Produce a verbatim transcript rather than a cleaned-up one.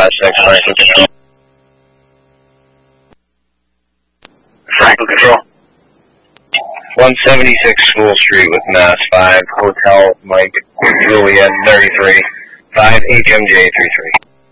uh, six, Franklin Control. Franklin Control. one seventy-six School Street with Mass five, Hotel Mike Juliet thirty-three, five H M J thirty-three.